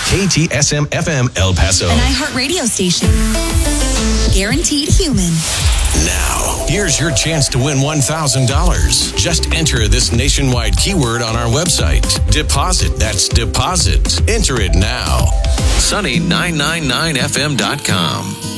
KTSM FM El Paso. An iHeart radio station. Guaranteed human. Now, here's your chance to win $1,000. Just enter this nationwide keyword on our website. Deposit. That's deposit. Enter it now. Sunny999fm.com.